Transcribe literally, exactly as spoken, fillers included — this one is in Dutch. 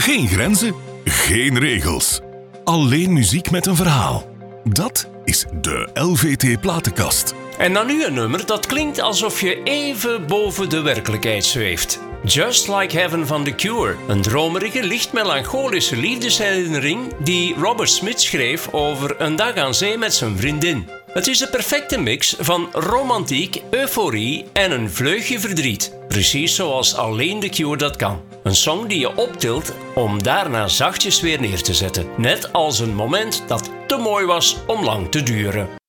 Geen grenzen, geen regels. Alleen muziek met een verhaal. Dat is de L V T Platenkast. En dan nu een nummer dat klinkt alsof je even boven de werkelijkheid zweeft. Just Like Heaven van The Cure. Een dromerige, licht melancholische liefdesherinnering die Robert Smith schreef over een dag aan zee met zijn vriendin. Het is de perfecte mix van romantiek, euforie en een vleugje verdriet. Precies zoals alleen The Cure dat kan. Een song die je optilt om daarna zachtjes weer neer te zetten. Net als een moment dat te mooi was om lang te duren.